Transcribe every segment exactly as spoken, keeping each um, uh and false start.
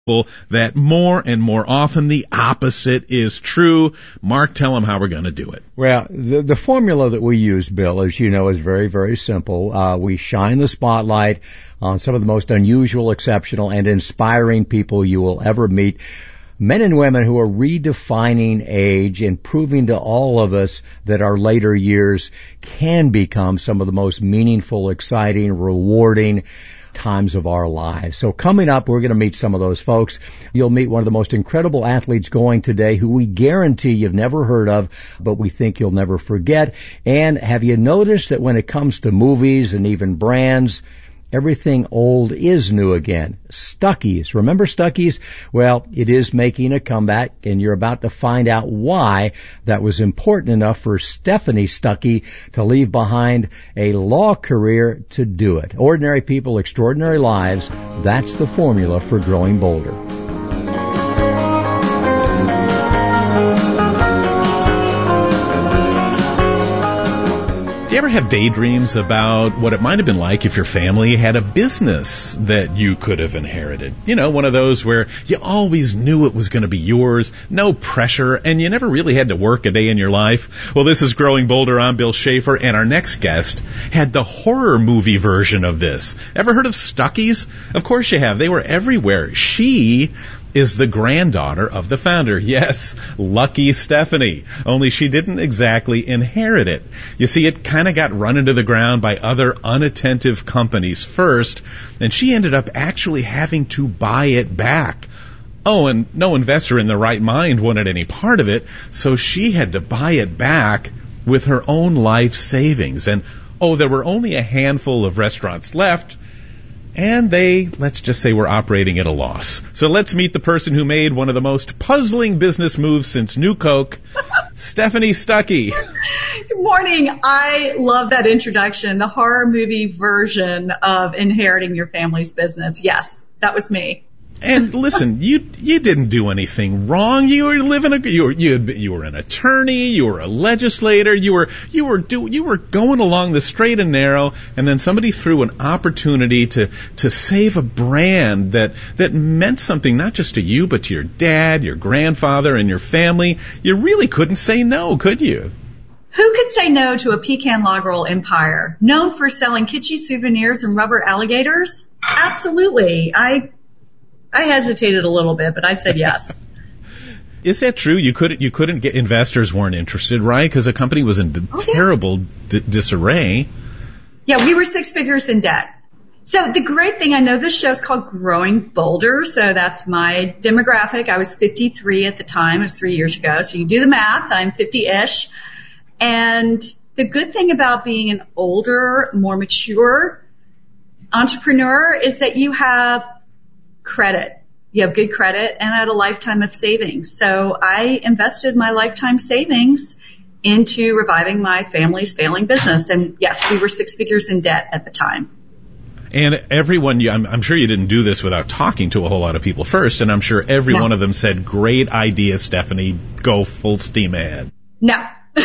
that more and more often the opposite is true. Mark, tell them how we're going to do it. Well, the, the formula that we use, Bill, as you know, is very, very simple. Uh, we shine the spotlight on some of the most unusual, exceptional, and inspiring people you will ever meet. Men and women who are redefining age and proving to all of us that our later years can become some of the most meaningful, exciting, rewarding times of our lives. So coming up, we're going to meet some of those folks. You'll meet one of the most incredible athletes going today who we guarantee you've never heard of, but we think you'll never forget. And have you noticed that when it comes to movies and even brands, everything old is new again? Stuckey's. Remember Stuckey's? Well, it is making a comeback, and you're about to find out why that was important enough for Stephanie Stuckey to leave behind a law career to do it. Ordinary people, extraordinary lives. That's the formula for growing bolder. Do you ever have daydreams about what it might have been like if your family had a business that you could have inherited? You know, one of those where you always knew it was going to be yours, no pressure, and you never really had to work a day in your life. Well, this is Growing Bolder. I'm Bill Schaefer, and our next guest had the horror movie version of this. Ever heard of Stuckey's? Of course you have. They were everywhere. She is the granddaughter of the founder. Yes, lucky Stephanie. Only she didn't exactly inherit it. You see, it kind of got run into the ground by other unattentive companies first, and she ended up actually having to buy it back. Oh, and no investor in their right mind wanted any part of it, so she had to buy it back with her own life savings. And, oh, there were only a handful of restaurants left, and they, let's just say, were operating at a loss. So let's meet the person who made one of the most puzzling business moves since New Coke, Stephanie Stuckey. Good morning. I love that introduction, the horror movie version of inheriting your family's business. Yes, that was me. And listen, you you didn't do anything wrong. You were living a you were you, you were an attorney. You were a legislator. You were you were do you were going along the straight and narrow, and then somebody threw an opportunity to to save a brand that that meant something not just to you but to your dad, your grandfather, and your family. You really couldn't say no, could you? Who could say no to a pecan log roll empire known for selling kitschy souvenirs and rubber alligators? Absolutely. I. I hesitated a little bit, but I said yes. Is that true? You couldn't you couldn't get investors weren't interested, right? Because the company was in oh, terrible yeah. d- disarray. Yeah, we were six figures in debt. So the great thing, I know this show's called Growing Bolder, so that's my demographic. I was fifty-three at the time. It was three years ago. So you do the math. I'm fifty-ish. And the good thing about being an older, more mature entrepreneur is that you have credit. You have good credit, and I had a lifetime of savings. So I invested my lifetime savings into reviving my family's failing business. And yes, we were six figures in debt at the time. And everyone, I'm, I'm sure you didn't do this without talking to a whole lot of people first, and I'm sure every No. one of them said, great idea, Stephanie, go full steam ahead. No.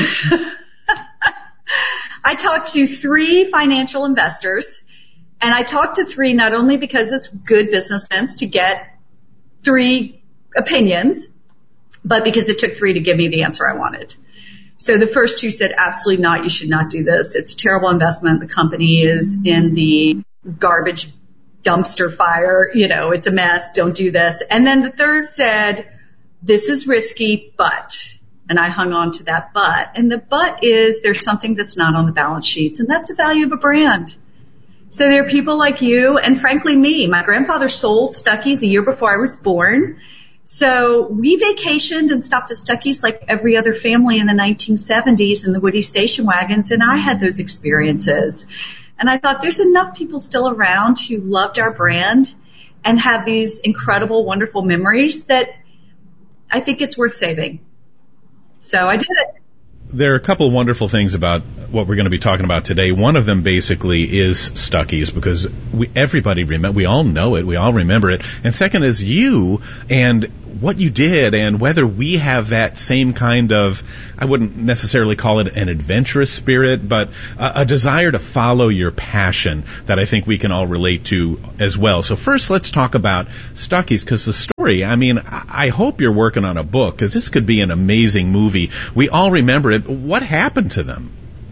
I talked to three financial investors. And I talked to three not only because it's good business sense to get three opinions, but because it took three to give me the answer I wanted. So the first two said, absolutely not, you should not do this. It's a terrible investment. The company is in the garbage dumpster fire. You know, it's a mess. Don't do this. And then the third said, this is risky, but, and I hung on to that but. And the but is there's something that's not on the balance sheets, and that's the value of a brand. So there are people like you and, frankly, me. My grandfather sold Stuckey's a year before I was born. So we vacationed and stopped at Stuckey's like every other family in the nineteen seventies in the Woody station wagons, and I had those experiences. And I thought there's enough people still around who loved our brand and have these incredible, wonderful memories that I think it's worth saving. So I did it. there are a couple of wonderful things about what we're going to be talking about today. One of them basically is Stuckey's, because we, everybody remember, we all know it, we all remember it. And second is you and what you did, and whether we have that same kind of, I wouldn't necessarily call it an adventurous spirit, but a, a desire to follow your passion that I think we can all relate to as well. So first, let's talk about Stuckey's, because the story, I mean, I hope you're working on a book, because this could be an amazing movie. We all remember it. What happened to them?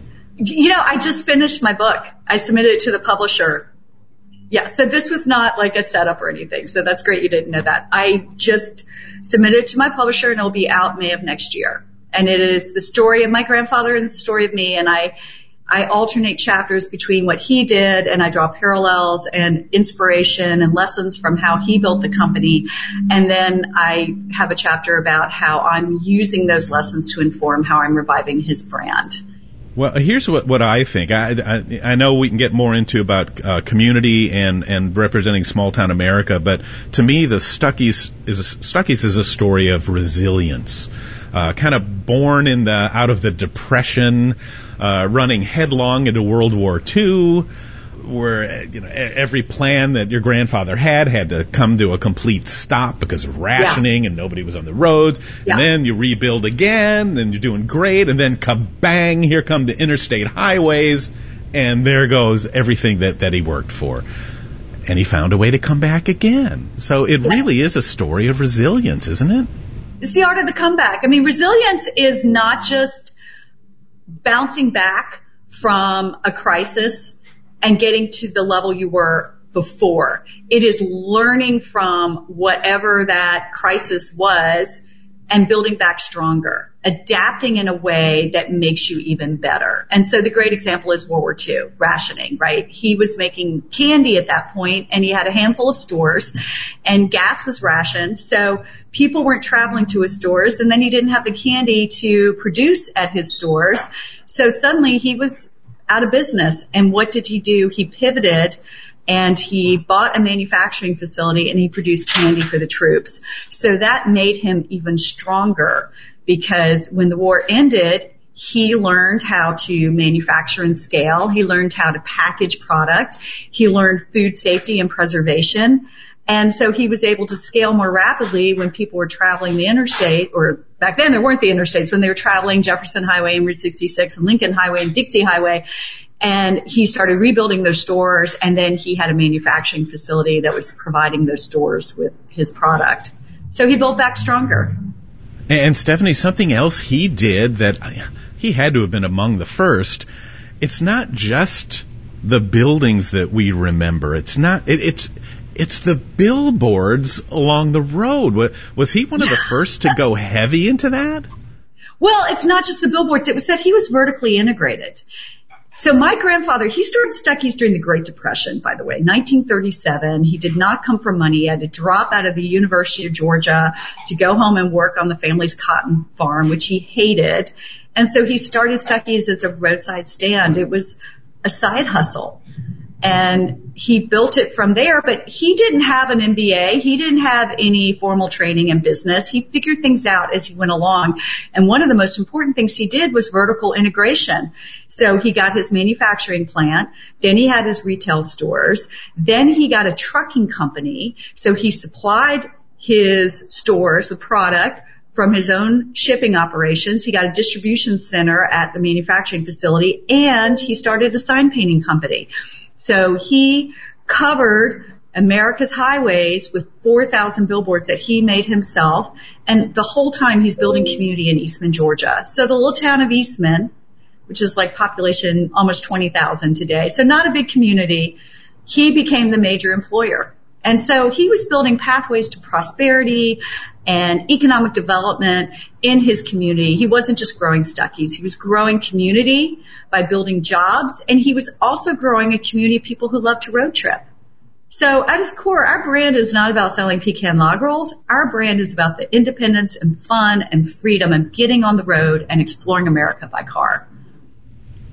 You know, I just finished my book. I submitted it to the publisher. Yeah, so this was not like a setup or anything. So that's great you didn't know that. I just submitted it to my publisher, and it'll be out May of next year. And it is the story of my grandfather and the story of me. And I, I alternate chapters between what he did, and I draw parallels and inspiration and lessons from how he built the company. And then I have a chapter about how I'm using those lessons to inform how I'm reviving his brand. Well, here's what, what I think. I, I, I know we can get more into about uh, community and, and representing small town America, but to me, the Stuckey's is a, Stuckey's is a story of resilience, uh, kind of born in the out of the Depression, uh, running headlong into World War Two, where you know every plan that your grandfather had had to come to a complete stop because of rationing, yeah. and nobody was on the roads. Yeah. And then you rebuild again, and you're doing great, and then kabang, here come the interstate highways, and there goes everything that, that he worked for. And he found a way to come back again. So it yes. really is a story of resilience, isn't it? It's the art of the comeback. I mean, resilience is not just bouncing back from a crisis and getting to the level you were before. It is learning from whatever that crisis was and building back stronger, adapting in a way that makes you even better. And so the great example is World War Two, rationing, right? He was making candy at that point, and he had a handful of stores, and gas was rationed, so people weren't traveling to his stores, and then he didn't have the candy to produce at his stores. So suddenly he was out of business. And what did he do? He pivoted, and he bought a manufacturing facility, and he produced candy for the troops. So that made him even stronger, because when the war ended, he learned how to manufacture and scale. He learned how to package product. He learned food safety and preservation. And so he was able to scale more rapidly when people were traveling the interstate, or back then there weren't the interstates, when they were traveling Jefferson Highway and Route sixty-six and Lincoln Highway and Dixie Highway. And he started rebuilding those stores, and then he had a manufacturing facility that was providing those stores with his product. So he built back stronger. And Stephanie, something else he did that he had to have been among the first, it's not just the buildings that we remember. It's not, it, it's, It's the billboards along the road. Was he one of the first to go heavy into that? Well, it's not just the billboards. It was that he was vertically integrated. So my grandfather, he started Stuckey's during the Great Depression, by the way, nineteen thirty-seven. He did not come from money. He had to drop out of the University of Georgia to go home and work on the family's cotton farm, which he hated. And so he started Stuckey's as a roadside stand. It was a side hustle. And he built it from there, but he didn't have an M B A. He didn't have any formal training in business. He figured things out as he went along. And one of the most important things he did was vertical integration. So he got his manufacturing plant, then he had his retail stores, then he got a trucking company. So he supplied his stores with product from his own shipping operations. He got a distribution center at the manufacturing facility, and he started a sign painting company. So he covered America's highways with four thousand billboards that he made himself. And the whole time he's building community in Eastman, Georgia. So the little town of Eastman, which is like population almost twenty thousand today, so not a big community, he became the major employer. And so he was building pathways to prosperity and economic development in his community. He wasn't just growing Stuckey's. He was growing community by building jobs, and he was also growing a community of people who love to road trip. So at its core, our brand is not about selling pecan log rolls. Our brand is about the independence and fun and freedom and getting on the road and exploring America by car.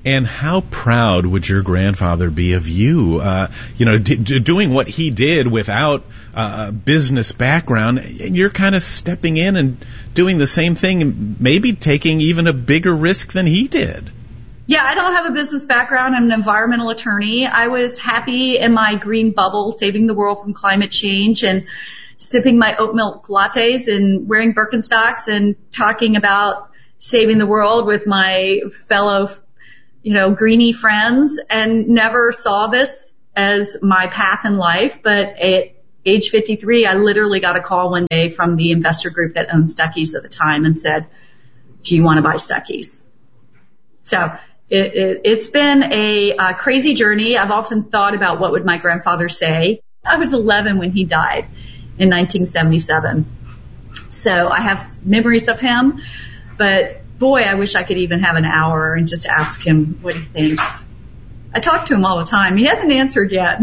And how proud would your grandfather be of you? Uh, you know, d- d- doing what he did without uh, a business background, and you're kind of stepping in and doing the same thing, and maybe taking even a bigger risk than he did. Yeah, I don't have a business background. I'm an environmental attorney. I was happy in my green bubble, saving the world from climate change and sipping my oat milk lattes and wearing Birkenstocks and talking about saving the world with my fellow, you know, greenie friends, and never saw this as my path in life. But at age fifty-three, I literally got a call one day from the investor group that owned Stuckey's at the time and said, do you want to buy Stuckey's? So it, it, it's been a, a crazy journey. I've often thought about what would my grandfather say. I was eleven when he died in nineteen seventy-seven. So I have memories of him, but boy, I wish I could even have an hour and just ask him what he thinks. I talk to him all the time. He hasn't answered yet.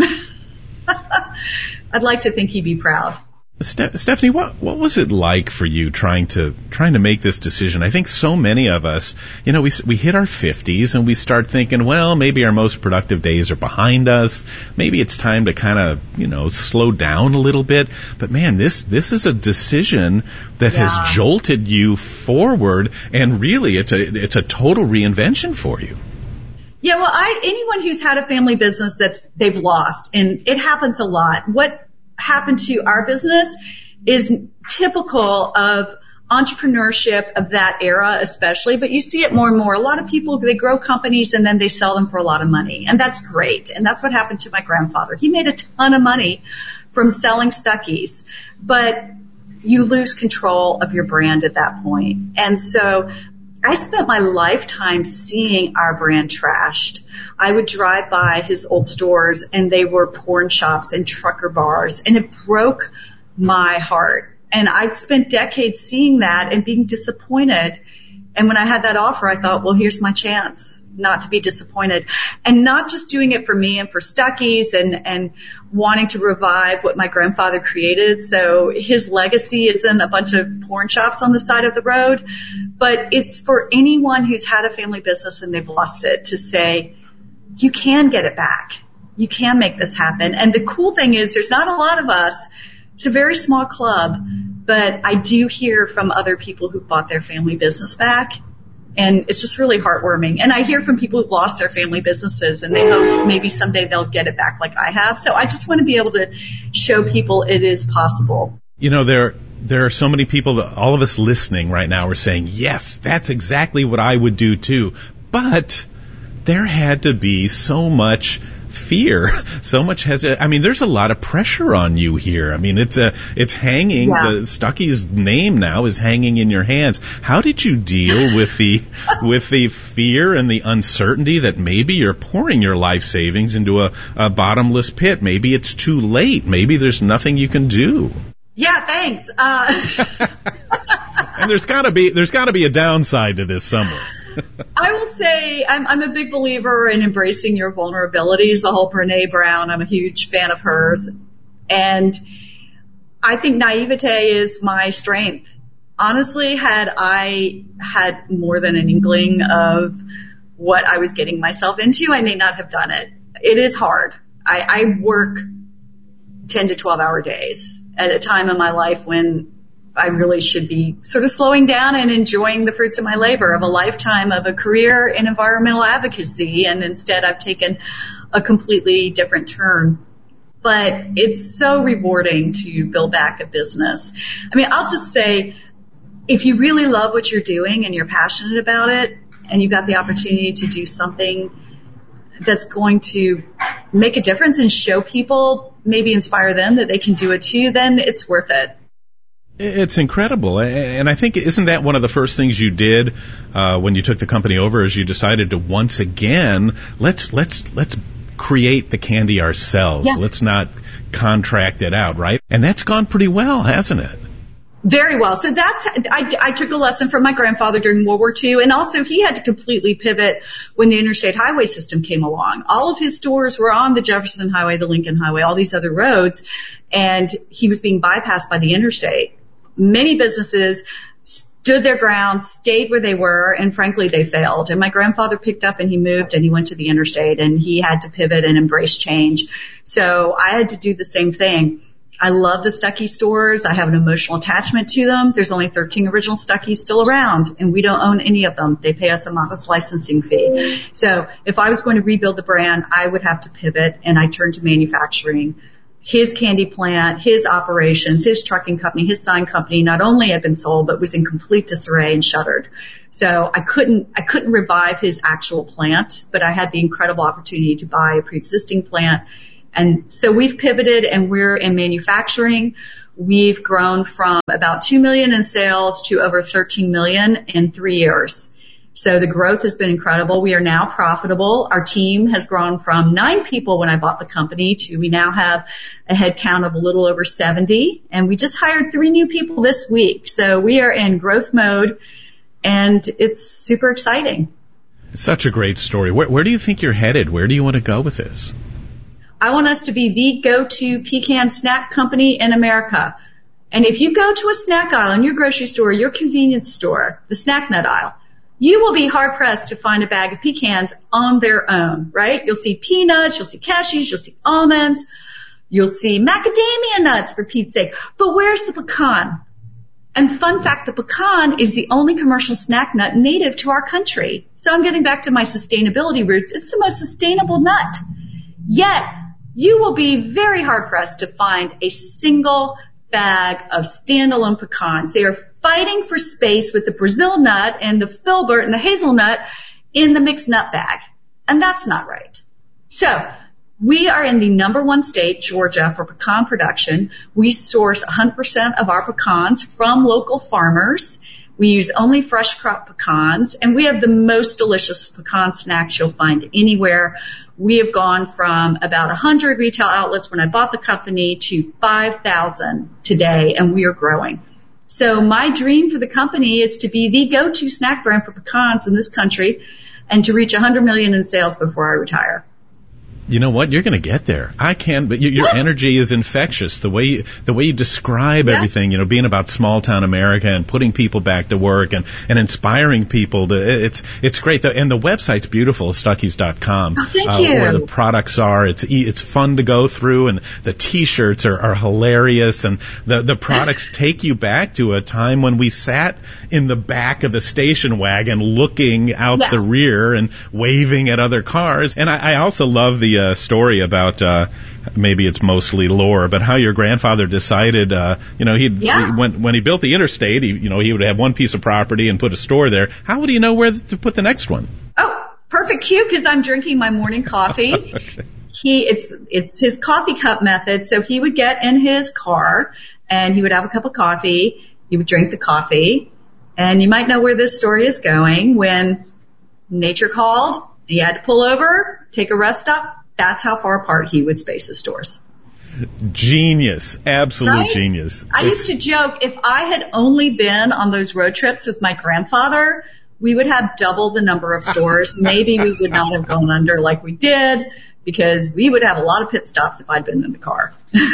I'd like to think he'd be proud. Ste- Stephanie, what what was it like for you trying to trying to make this decision? I think so many of us, you know, we we hit our fifties and we start thinking, well, maybe our most productive days are behind us. Maybe it's time to kind of, you know, slow down a little bit. But man, this this is a decision that yeah. has jolted you forward, and really, it's a it's a total reinvention for you. Yeah, well, I anyone who's had a family business that they've lost, and it happens a lot. What happened to our business is typical of entrepreneurship of that era especially, but you see it more and more. A lot of people, they grow companies and then they sell them for a lot of money, and that's great. And that's what happened to my grandfather. He made a ton of money from selling Stuckey's, but you lose control of your brand at that point. And so I spent my lifetime seeing our brand trashed. I would drive by his old stores and they were porn shops and trucker bars, and it broke my heart. And I'd spent decades seeing that and being disappointed. And when I had that offer, I thought, well, here's my chance not to be disappointed. And not just doing it for me and for Stuckey's and, and wanting to revive what my grandfather created. So his legacy isn't a bunch of porn shops on the side of the road, but it's for anyone who's had a family business and they've lost it to say, you can get it back. You can make this happen. And the cool thing is there's not a lot of us. It's a very small club, but I do hear from other people who bought their family business back. And it's just really heartwarming. And I hear from people who've lost their family businesses and they hope maybe someday they'll get it back like I have. So I just want to be able to show people it is possible. You know, there there are so many people that all of us listening right now are saying, yes, that's exactly what I would do too. But there had to be so much fear, so much hesitation. I mean, there's a lot of pressure on you here. I mean, it's a, it's hanging, yeah. the Stuckey's name now is hanging in your hands. How did you deal with the, with the fear and the uncertainty that maybe you're pouring your life savings into a, a bottomless pit? Maybe it's too late. Maybe there's nothing you can do. Yeah, thanks. Uh- and there's gotta be, there's gotta be a downside to this somewhere. I will say I'm, I'm a big believer in embracing your vulnerabilities. The whole Brene Brown, I'm a huge fan of hers. And I think naivete is my strength. Honestly, had I had more than an inkling of what I was getting myself into, I may not have done it. It is hard. I, I work ten to twelve hour days at a time in my life when I really should be sort of slowing down and enjoying the fruits of my labor of a lifetime of a career in environmental advocacy. And instead I've taken a completely different turn. But it's so rewarding to build back a business. I mean, I'll just say, if you really love what you're doing and you're passionate about it and you've got the opportunity to do something that's going to make a difference and show people, maybe inspire them that they can do it too, then it's worth it. It's incredible. And I think, isn't that one of the first things you did uh, when you took the company over, is you decided to once again, let's let's let's create the candy ourselves. Yeah. Let's not contract it out, right? And that's gone pretty well, hasn't it? Very well. So that's, I, I took a lesson from my grandfather during World War Two, and also he had to completely pivot when the interstate highway system came along. All of his stores were on the Jefferson Highway, the Lincoln Highway, all these other roads, and he was being bypassed by the interstate. Many businesses stood their ground, stayed where they were, and frankly, they failed. And my grandfather picked up and he moved and he went to the interstate and he had to pivot and embrace change. So I had to do the same thing. I love the Stuckey stores. I have an emotional attachment to them. There's only thirteen original Stuckeys still around, and we don't own any of them. They pay us a modest licensing fee. So if I was going to rebuild the brand, I would have to pivot, and I turned to manufacturing. His candy plant, his operations, his trucking company, his sign company not only had been sold, but was in complete disarray and shuttered. So I couldn't, I couldn't revive his actual plant, but I had the incredible opportunity to buy a pre-existing plant. And so we've pivoted and we're in manufacturing. We've grown from about two million in sales to over thirteen million in three years. So the growth has been incredible. We are now profitable. Our team has grown from nine people when I bought the company to we now have a head count of a little over seventy. And we just hired three new people this week. So we are in growth mode and it's super exciting. Such a great story. Where, where do you think you're headed? Where do you want to go with this? I want us to be the go-to pecan snack company in America. And if you go to a snack aisle in your grocery store, your convenience store, the snack nut aisle, you will be hard-pressed to find a bag of pecans on their own, right? You'll see peanuts, you'll see cashews, you'll see almonds, you'll see macadamia nuts, for Pete's sake. But where's the pecan? And fun fact, the pecan is the only commercial snack nut native to our country. So I'm getting back to my sustainability roots. It's the most sustainable nut. Yet, you will be very hard-pressed to find a single bag of standalone pecans. They are fighting for space with the Brazil nut and the filbert and the hazelnut in the mixed nut bag. And that's not right. So we are in the number one state, Georgia, for pecan production. We source one hundred percent of our pecans from local farmers. We use only fresh crop pecans, and we have the most delicious pecan snacks you'll find anywhere. We have gone from about one hundred retail outlets when I bought the company to five thousand today, and we are growing. So my dream for the company is to be the go-to snack brand for pecans in this country and to reach one hundred million in sales before I retire. You know what? You're going to get there. I can, but you, your energy is infectious. The way you, the way you describe yeah. everything, you know, being about small town America and putting people back to work and, and inspiring people. To, it's it's great. The, and the website's beautiful, Stuckeys dot com. Oh, thank uh, you. Where the products are. It's it's fun to go through, and the T-shirts are, are hilarious, and the the products take you back to a time when we sat in the back of the station wagon looking out yeah. the rear and waving at other cars. And I, I also love the Uh, story about uh, maybe it's mostly lore, but how your grandfather decided, uh, you know, he'd, yeah. he when when he built the interstate, he, you know, he would have one piece of property and put a store there. How would he know where to put the next one? Oh, perfect cue, because I'm drinking my morning coffee. okay. He, it's it's his coffee cup method. So he would get in his car and he would have a cup of coffee. He would drink the coffee, and you might know where this story is going. When nature called, he had to pull over, take a rest stop. That's how far apart he would space his stores. Genius. Absolute right? genius. I it's... used to joke, if I had only been on those road trips with my grandfather, we would have double the number of stores. Maybe we would not have gone under like we did, because we would have a lot of pit stops if I'd been in the car.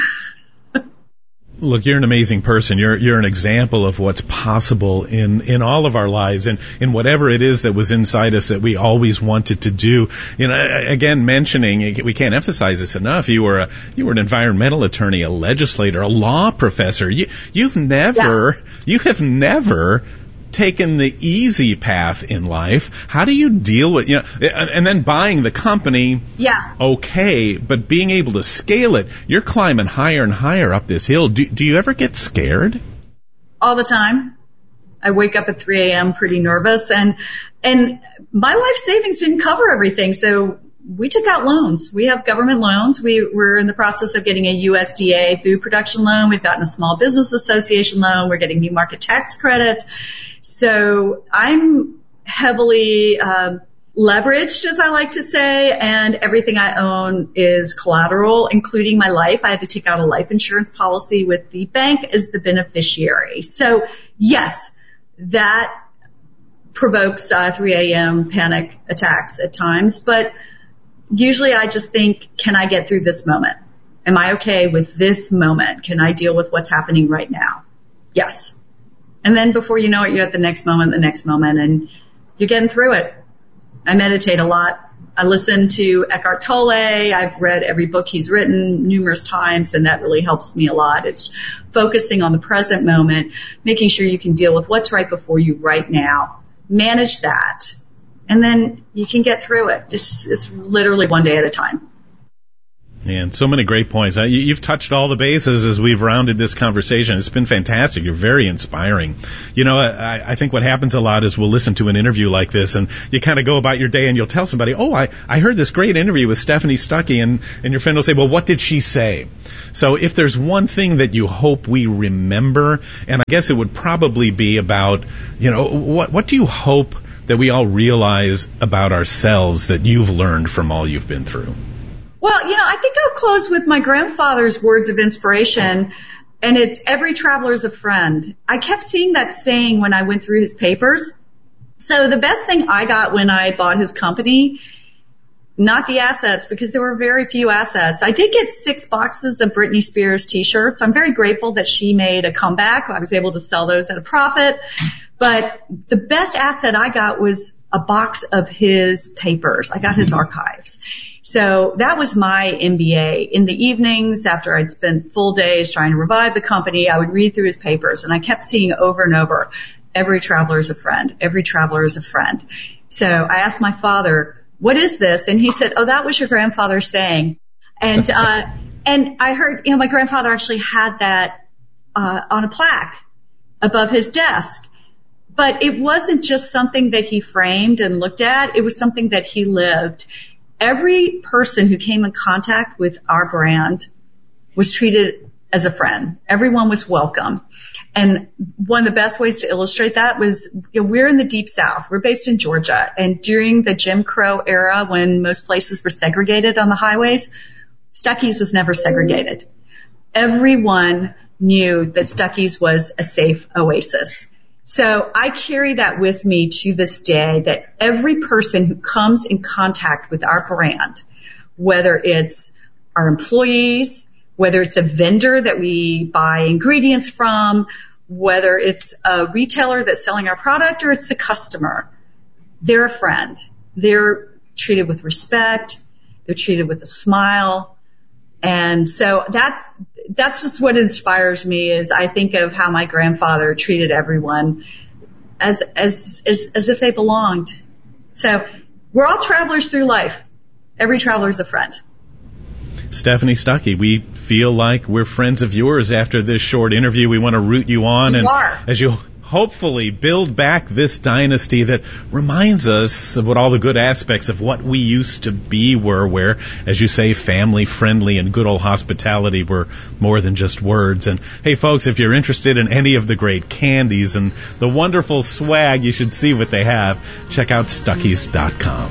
Look, you're an amazing person. You're you're an example of what's possible in, in all of our lives, and in whatever it is that was inside us that we always wanted to do. You know, again, mentioning, we can't emphasize this enough. You were a you were an environmental attorney, a legislator, a law professor. You you've never yeah. you have never taken the easy path in life. How do you deal with, you know, and then buying the company, yeah, okay, but being able to scale it, you're climbing higher and higher up this hill. Do, do you ever get scared? All the time. I wake up at three a.m. pretty nervous, and and my life savings didn't cover everything, so we took out loans. We have government loans. We we're in the process of getting a U S D A food production loan. We've gotten a Small Business Association loan. We're getting new market tax credits. So I'm heavily uh, leveraged, as I like to say, and everything I own is collateral, including my life. I had to take out a life insurance policy with the bank as the beneficiary. So yes, that provokes uh, three a.m. panic attacks at times, but usually I just think, can I get through this moment? Am I okay with this moment? Can I deal with what's happening right now? Yes. And then before you know it, you're at the next moment, the next moment, and you're getting through it. I meditate a lot. I listen to Eckhart Tolle. I've read every book he's written numerous times, and that really helps me a lot. It's focusing on the present moment, making sure you can deal with what's right before you right now. Manage that, and then you can get through it. Just, it's literally one day at a time. And so many great points. Uh, you, you've touched all the bases as we've rounded this conversation. It's been fantastic. You're very inspiring. You know, I, I think what happens a lot is we'll listen to an interview like this, and you kind of go about your day, and you'll tell somebody, oh, I, I heard this great interview with Stephanie Stuckey, and, and your friend will say, well, what did she say? So if there's one thing that you hope we remember, and I guess it would probably be about, you know, what what do you hope that we all realize about ourselves that you've learned from all you've been through? Well, you know, I think I'll close with my grandfather's words of inspiration, and it's every traveler's a friend. I kept seeing that saying when I went through his papers. So the best thing I got when I bought his company, not the assets, because there were very few assets. I did get six boxes of Britney Spears t-shirts. I'm very grateful that she made a comeback. I was able to sell those at a profit. But the best asset I got was a box of his papers. I got his archives. So that was my M B A. In the evenings, after I'd spent full days trying to revive the company, I would read through his papers, and I kept seeing over and over, every traveler is a friend. Every traveler is a friend. So I asked my father, what is this? And he said, oh, that was your grandfather saying. And, uh, and I heard, you know, my grandfather actually had that, uh, on a plaque above his desk. But it wasn't just something that he framed and looked at. It was something that he lived. Every person who came in contact with our brand was treated as a friend. Everyone was welcome. And one of the best ways to illustrate that was, you know, we're in the Deep South. We're based in Georgia. And during the Jim Crow era, when most places were segregated on the highways, Stuckey's was never segregated. Everyone knew that Stuckey's was a safe oasis. So I carry that with me to this day, that every person who comes in contact with our brand, whether it's our employees, whether it's a vendor that we buy ingredients from, whether it's a retailer that's selling our product, or it's a customer, they're a friend. They're treated with respect. They're treated with a smile. And so that's, that's just what inspires me, is I think of how my grandfather treated everyone as, as, as, as if they belonged. So we're all travelers through life. Every traveler is a friend. Stephanie Stuckey, we feel like we're friends of yours after this short interview. We want to root you on. You and are. As you hopefully build back this dynasty that reminds us of what all the good aspects of what we used to be were, where, as you say, family friendly and good old hospitality were more than just words. And hey folks, if you're interested in any of the great candies and the wonderful swag, you should see what they have. Check out Stuckeys dot com.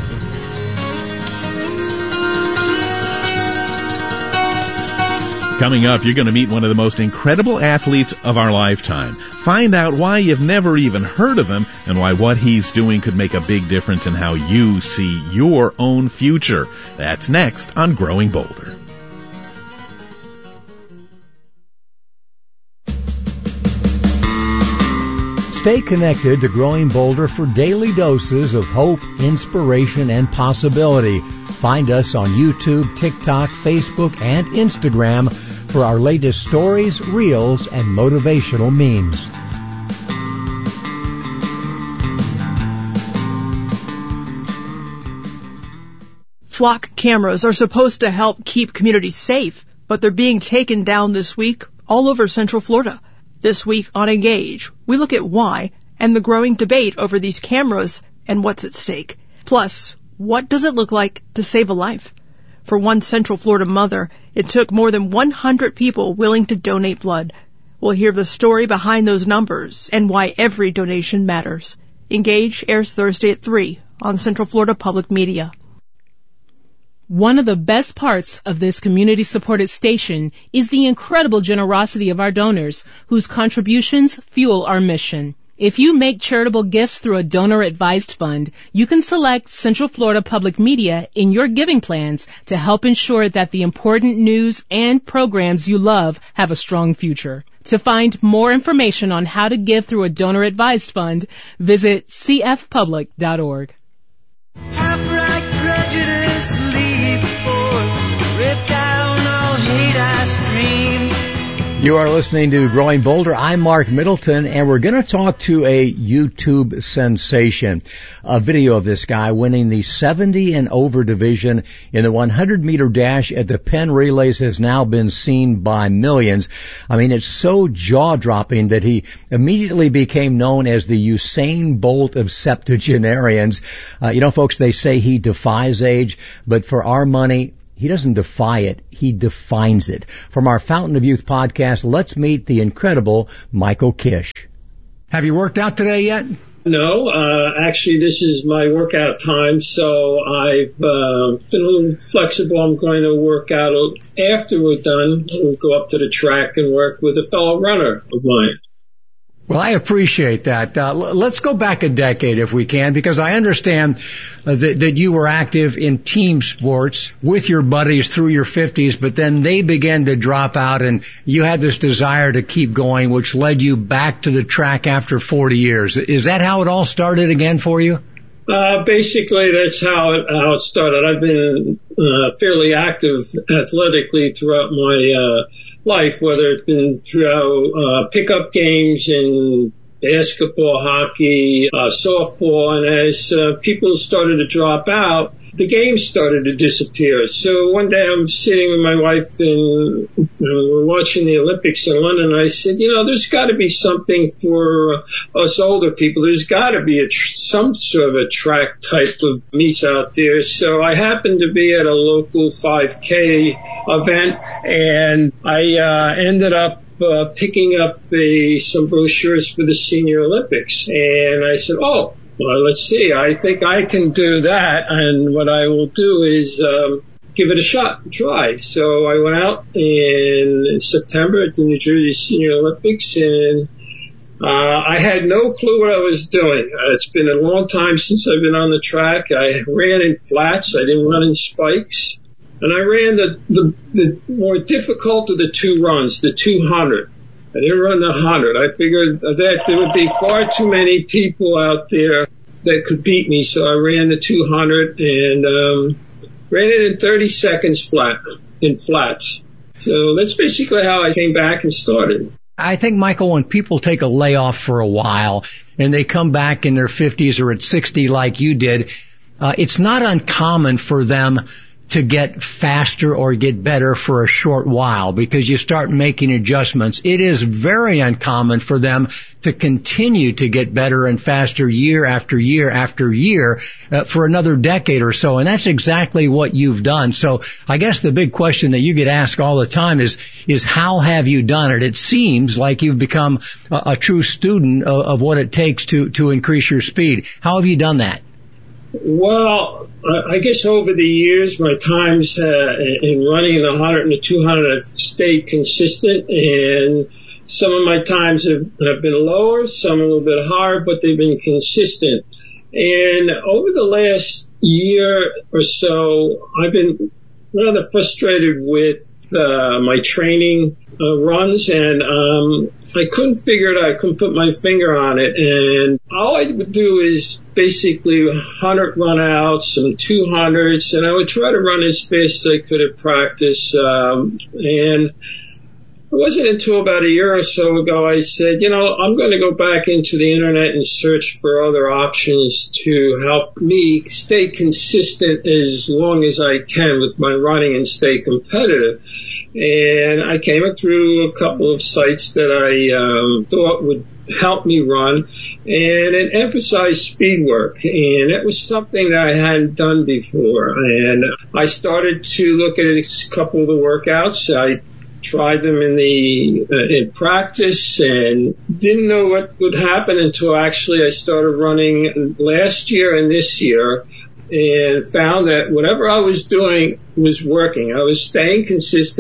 Coming up, you're going to meet one of the most incredible athletes of our lifetime. Find out why you've never even heard of him and why what he's doing could make a big difference in how you see your own future. That's next on Growing Bolder. Stay connected to Growing Bolder for daily doses of hope, inspiration, and possibility. Find us on YouTube, TikTok, Facebook, and Instagram for our latest stories, reels, and motivational memes. Flock cameras are supposed to help keep communities safe, but they're being taken down this week all over Central Florida. This week on Engage, we look at why and the growing debate over these cameras and what's at stake. Plus, what does it look like to save a life? For one Central Florida mother, it took more than one hundred people willing to donate blood. We'll hear the story behind those numbers and why every donation matters. Engage airs Thursday at three on Central Florida Public Media. One of the best parts of this community-supported station is the incredible generosity of our donors, whose contributions fuel our mission. If you make charitable gifts through a donor-advised fund, you can select Central Florida Public Media in your giving plans to help ensure that the important news and programs you love have a strong future. To find more information on how to give through a donor-advised fund, visit c f public dot org. Half-right prejudice, leave before, rip down all hate ice cream. You are listening to Growing Bolder. I'm Mark Middleton, and we're going to talk to a YouTube sensation. A video of this guy winning the seventy and over division in the one hundred meter dash at the Penn Relays has now been seen by millions. I mean, it's so jaw-dropping that he immediately became known as the Usain Bolt of septuagenarians. Uh, you know, folks, they say he defies age, but for our money, he doesn't defy it, he defines it. From our Fountain of Youth podcast, let's meet the incredible Michael Kish. Have you worked out today yet? No, uh, actually this is my workout time, so I've uh, been a little flexible. I'm going to work out after we're done. We'll go up to the track and work with a fellow runner of mine. Well, I appreciate that. Uh, l- let's go back a decade if we can, because I understand uh, that, that you were active in team sports with your buddies through your fifties, but then they began to drop out and you had this desire to keep going, which led you back to the track after forty years. Is that how it all started again for you? Uh, basically, that's how it, how it started. I've been uh, fairly active athletically throughout my uh life, whether it's been throughout uh, pickup games and basketball, hockey, uh, softball, and as uh, people started to drop out, the games started to disappear. So one day I'm sitting with my wife and you know, we're watching the Olympics in London, and I said, you know, there's got to be something for us older people. There's got to be a tr- some sort of a track type of meets out there. So I happened to be at a local five K event, and I uh, ended up uh, picking up a, some brochures for the Senior Olympics. And I said, oh, well, let's see. I think I can do that. And what I will do is um, give it a shot, try. So I went out in September at the New Jersey Senior Olympics, and uh, I had no clue what I was doing. Uh, it's been a long time since I've been on the track. I ran in flats. I didn't run in spikes. And I ran the, the, the more difficult of the two runs, the two hundred. I didn't run the one hundred. I figured that there would be far too many people out there that could beat me, so I ran the two hundred and um, ran it in thirty seconds flat, in flats. So that's basically how I came back and started. I think, Michael, when people take a layoff for a while and they come back in their fifties or at sixty like you did, uh, it's not uncommon for them to get faster or get better for a short while because you start making adjustments. It is very uncommon for them to continue to get better and faster year after year after year uh, for another decade or so. And that's exactly what you've done. So I guess the big question that you get asked all the time is, is how have you done it? It seems like you've become a, a true student of, of what it takes to, to increase your speed. How have you done that? Well, I guess over the years, my times uh, in running the one hundred and the two hundred have stayed consistent, and some of my times have, have been lower, some a little bit higher, but they've been consistent. And over the last year or so, I've been rather frustrated with uh, my training uh, runs, and um, I couldn't figure it out. I couldn't put my finger on it. And all I would do is basically one hundred run outs, some two hundreds, and I would try to run as fast as I could at practice. Um, and it wasn't until about a year or so ago I said, you know, I'm going to go back into the internet and search for other options to help me stay consistent as long as I can with my running and stay competitive. And I came through a couple of sites that I um, thought would help me run, and it emphasized speed work. And it was something that I hadn't done before. And I started to look at a couple of the workouts. I tried them in the uh, in practice and didn't know what would happen until actually I started running last year and this year, and found that whatever I was doing was working. I was staying consistent.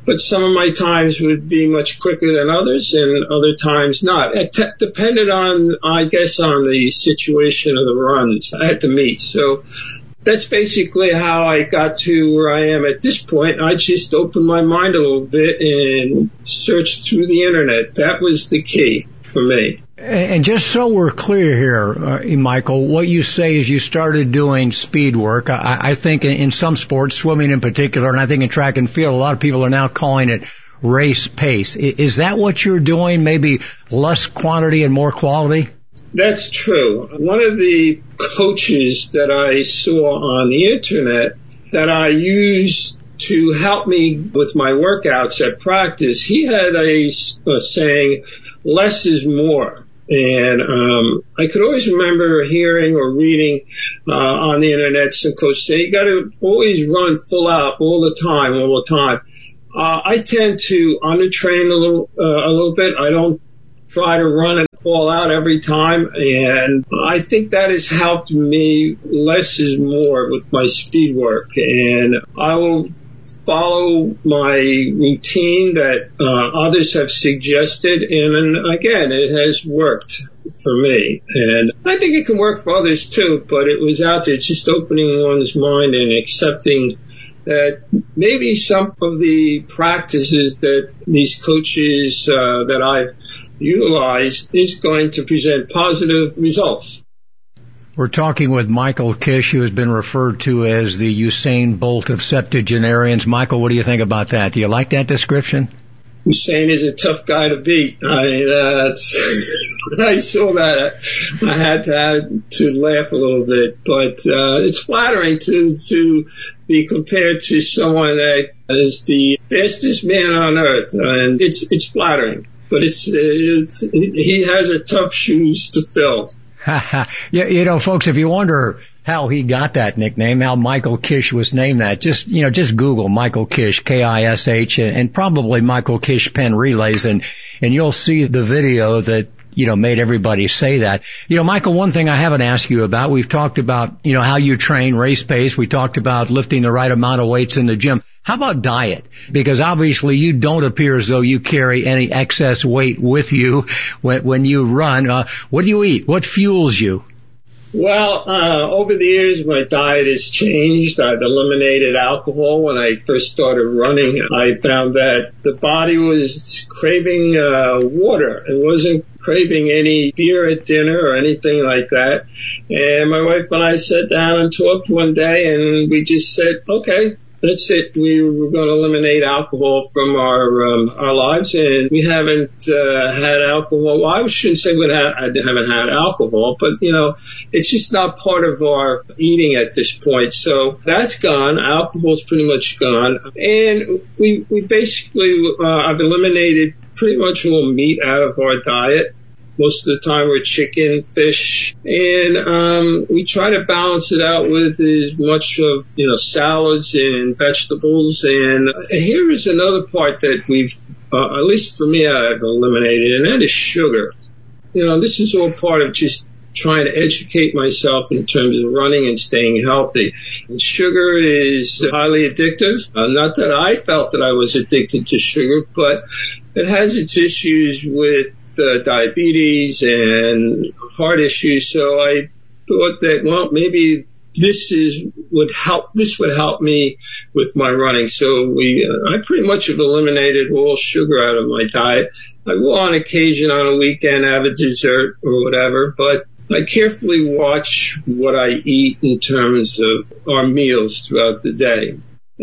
but some of my times would be much quicker than others and other times not. It t- depended on, I guess, on the situation of the runs at the meet. So that's basically how I got to where I am at this point. I just opened my mind a little bit and searched through the internet. That was the key for me. And just so we're clear here, uh, Michael, what you say is you started doing speed work. I, I think in, in some sports, swimming in particular, and I think in track and field, a lot of people are now calling it race pace. Is that what you're doing? Maybe less quantity and more quality? That's true. One of the coaches that I saw on the internet that I used to help me with my workouts at practice, he had a, a saying, less is more. And um, I could always remember hearing or reading uh, on the internet some coaches say, you got to always run full out all the time, all the time. Uh, I tend to undertrain a little, uh, a little bit. I don't try to run it all out every time, and I think that has helped me. Less is more with my speed work, and I will follow my routine that uh, others have suggested, and, and again, it has worked for me, and I think it can work for others too, but it was out there. It's just opening one's mind and accepting that maybe some of the practices that these coaches uh, that I've utilized is going to present positive results. We're talking with Michael Kish, who has been referred to as the Usain Bolt of septuagenarians. Michael, what do you think about that? Do you like that description? Usain is a tough guy to beat. I mean, uh, when I saw that, I, I had to, had to laugh a little bit, but uh, it's flattering to to be compared to someone that is the fastest man on earth, and it's it's flattering. But it's, it's he has a tough shoes to fill. Yeah, you know, folks, if you wonder how he got that nickname, how Michael Kish was named that, just, you know, just Google Michael Kish, K I S H, and, and probably Michael Kish Penn Relays, and, and you'll see the video that, you know, made everybody say that. You know, Michael, one thing I haven't asked you about, we've talked about, you know, how you train race pace. We talked about lifting the right amount of weights in the gym. How about diet? Because obviously you don't appear as though you carry any excess weight with you when, when you run. Uh, what do you eat? What fuels you? Well, uh, over the years, my diet has changed. I've eliminated alcohol. When I first started running, I found that the body was craving uh, water. It wasn't craving any beer at dinner or anything like that. And my wife and I sat down and talked one day, and we just said, okay, that's it. We were going to eliminate alcohol from our um, our lives, and we haven't uh, had alcohol. Well, I shouldn't say we ha- I haven't had alcohol, but, you know, it's just not part of our eating at this point. So that's gone. Alcohol's pretty much gone. And we, we basically, uh, I've eliminated pretty much all meat out of our diet. Most of the time we're chicken, fish, and um, we try to balance it out with as much of, you know, salads and vegetables. And here is another part that we've, uh, at least for me, I've eliminated, and that is sugar. You know, this is all part of just trying to educate myself in terms of running and staying healthy. And sugar is highly addictive. Uh, not that I felt that I was addicted to sugar, but it has its issues with Uh, diabetes and heart issues, so I thought that, well, maybe this is would help. This would help me with my running. So we, uh, I pretty much have eliminated all sugar out of my diet. I will, on occasion, on a weekend, have a dessert or whatever, but I carefully watch what I eat in terms of our meals throughout the day.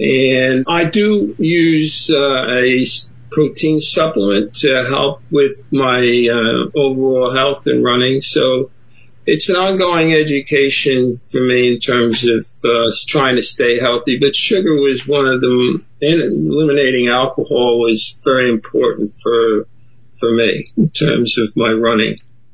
And I do use uh, a protein supplement to help with my uh, overall health and running. So it's an ongoing education for me in terms of uh, trying to stay healthy. But sugar was one of them, and eliminating alcohol was very important for for me in terms of my running.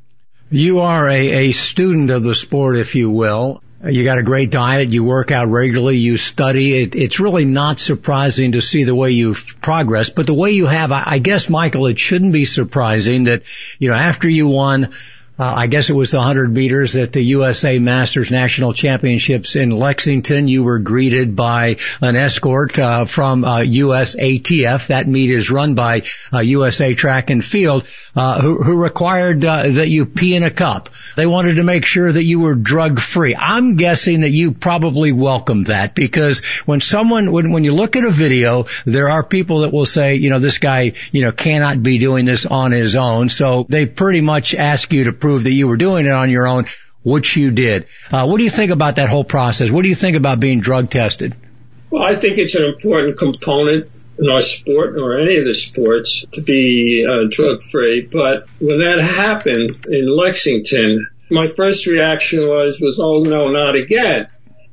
You are a, a student of the sport, if you will. You got a great diet, you work out regularly, you study. It, it's really not surprising to see the way you've progressed, but the way you have, I, I guess, Michael, it shouldn't be surprising that, you know, after you won Uh, I guess it was the one hundred meters at the U S A Masters National Championships in Lexington. You were greeted by an escort uh, from uh, U S A T F. That meet is run by uh, U S A Track and Field, uh, who, who required uh, that you pee in a cup. They wanted to make sure that you were drug-free. I'm guessing that you probably welcomed that, because when someone, when, when you look at a video, there are people that will say, you know, this guy, you know, cannot be doing this on his own. So they pretty much ask you to prove that you were doing it on your own, which you did. Uh, what do you think about that whole process? What do you think about being drug tested? Well, I think it's an important component in our sport, or any of the sports, to be uh, drug-free. But when that happened in Lexington, my first reaction was, was, oh, no, not again.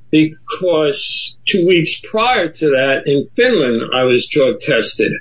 Because two weeks prior to that in Finland, I was drug tested.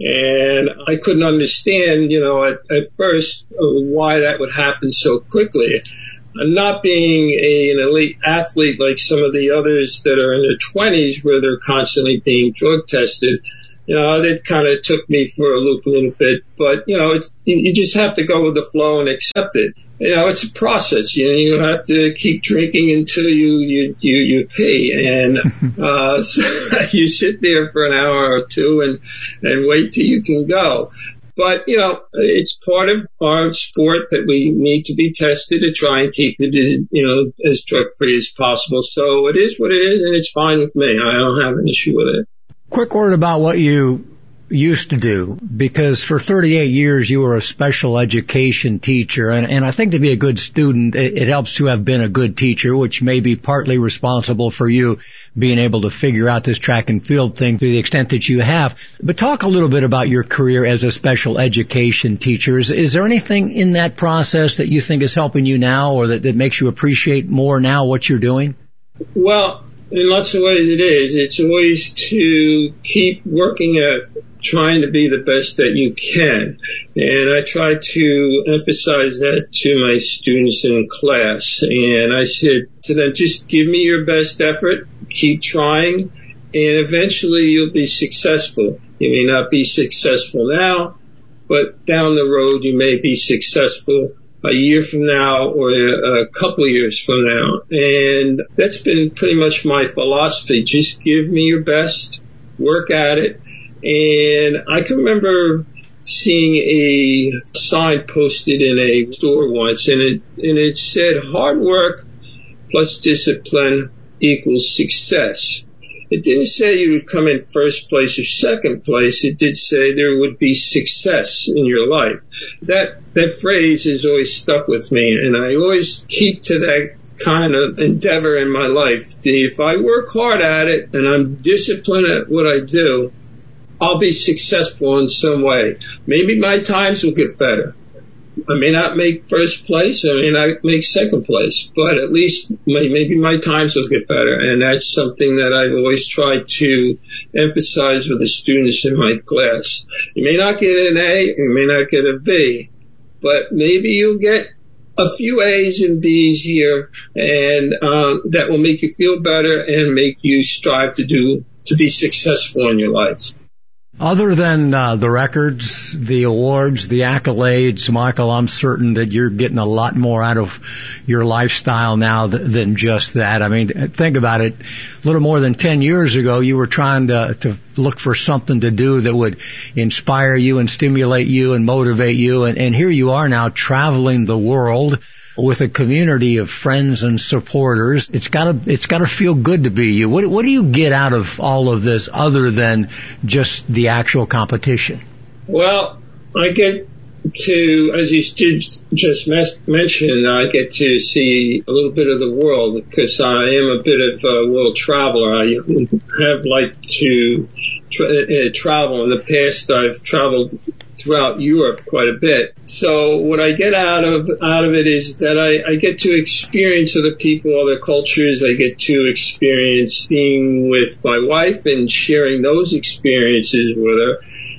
And I couldn't understand, you know, at, at first uh, why that would happen so quickly. And not being a, an elite athlete like some of the others that are in their twenties where they're constantly being drug tested, you know, it kind of took me for a loop a little bit. But, you know, it's, you just have to go with the flow and accept it. You know, it's a process. You know, you have to keep drinking until you, you, you, you pee. And, uh, so you sit there for an hour or two and, and wait till you can go. But, you know, it's part of our sport that we need to be tested to try and keep it, you know, as drug-free as possible. So it is what it is, and it's fine with me. I don't have an issue with it. Quick word about what you used to do, because for thirty-eight years you were a special education teacher, and, and I think to be a good student, it, it helps to have been a good teacher, which may be partly responsible for you being able to figure out this track and field thing to the extent that you have. But talk a little bit about your career as a special education teacher. Is, is there anything in that process that you think is helping you now, or that, that makes you appreciate more now what you're doing? Well, in lots of ways it is. It's always to keep working at trying to be the best that you can. And I try to emphasize that to my students in class. And I said to them, just give me your best effort, keep trying, and eventually you'll be successful. You may not be successful now, but down the road you may be successful a year from now or a couple of years from now. And that's been pretty much my philosophy. Just give me your best, work at it. And I can remember seeing a sign posted in a store once, and it, and it said hard work plus discipline equals success. It didn't say you would come in first place or second place. It did say there would be success in your life. That, that phrase has always stuck with me, and I always keep to that kind of endeavor in my life. If I work hard at it and I'm disciplined at what I do, I'll be successful in some way. Maybe my times will get better. I may not make first place, I may not make second place, but at least maybe my times will get better. And that's something that I've always tried to emphasize with the students in my class. You may not get an A, you may not get a B, but maybe you'll get a few A's and B's here, and um, that will make you feel better and make you strive to do to be successful in your life. Other than uh, the records, the awards, the accolades, Michael, I'm certain that you're getting a lot more out of your lifestyle now th- than just that. I mean, think about it. A little more than ten years ago, you were trying to, to look for something to do that would inspire you and stimulate you and motivate you. And, and here you are now traveling the world with a community of friends and supporters. It's gotta, it's gotta feel good to be you. What, what do you get out of all of this other than just the actual competition? Well, I get to, as you did just mes- mention, I get to see a little bit of the world because I am a bit of a world traveler. I have liked to tra- uh, travel. In the past, I've traveled throughout Europe quite a bit. So what I get out of out of it is that I, I get to experience other people, other cultures. I get to experience being with my wife and sharing those experiences with her.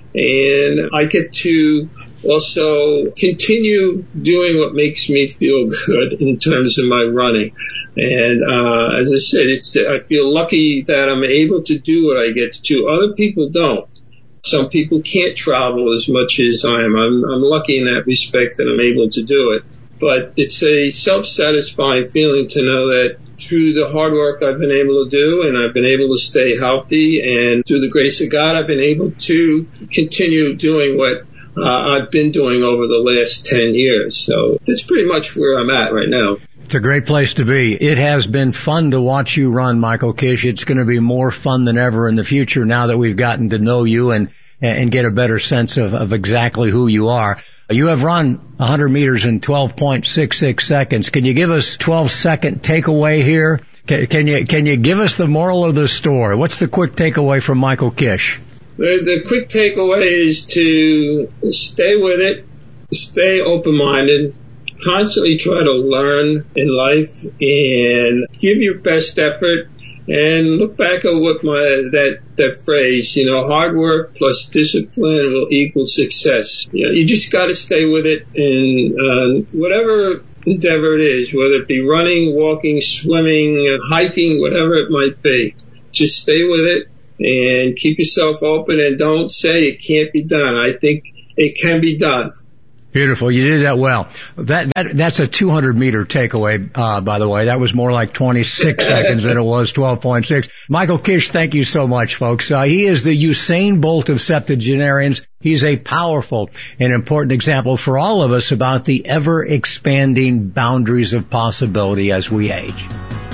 And I get to also continue doing what makes me feel good in terms of my running. And uh, as I said, it's I feel lucky that I'm able to do what I get to do. Other people don't. Some people can't travel as much as I am. I'm, I'm lucky in that respect that I'm able to do it. but it's a self-satisfying feeling to know that through the hard work I've been able to do, and I've been able to stay healthy, and through the grace of God, I've been able to continue doing what uh, I've been doing over the last ten years. So that's pretty much where I'm at right now. It's a great place to be. It has been fun to watch you run, Michael Kish. It's going to be more fun than ever in the future now that we've gotten to know you and and get a better sense of, of exactly who you are. You have run one hundred meters in twelve point six six seconds. Can you give us twelve second takeaway here? Can, can you can you give us the moral of the story? What's the quick takeaway from Michael Kish? The, the quick takeaway is to stay with it, stay open-minded, constantly try to learn in life, and give your best effort. And look back at what my that that phrase, you know, hard work plus discipline will equal success. You know, you just got to stay with it, and uh, whatever endeavor it is, whether it be running, walking, swimming, hiking, whatever it might be, just stay with it and keep yourself open, and don't say it can't be done. I think it can be done. Beautiful. You did that well. That, that that's a two hundred meter takeaway, uh, by the way. That was more like twenty-six seconds than it was twelve point six. Michael Kish, thank you so much, folks. Uh, he is the Usain Bolt of septuagenarians. He's a powerful and important example for all of us about the ever-expanding boundaries of possibility as we age.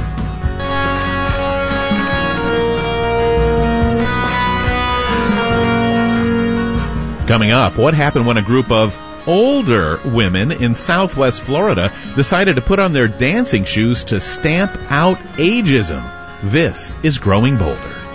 Coming up, what happened when a group of older women in Southwest Florida decided to put on their dancing shoes to stamp out ageism? This is Growing Bolder.